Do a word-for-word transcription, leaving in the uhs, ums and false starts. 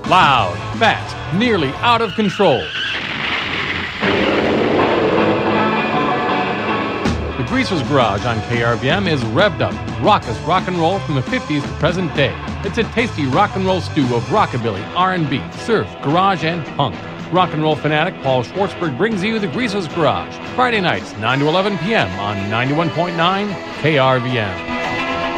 Loud, fast, nearly out of control. The Greaser's Garage on K R V M is revved up, raucous rock and roll from the fifties to present day. It's a tasty rock and roll stew of rockabilly, R and B, surf, garage, and punk. Rock and roll fanatic Paul Schwartzberg brings you The Greaser's Garage, Friday nights, nine to eleven p.m. on ninety-one point nine K R V M.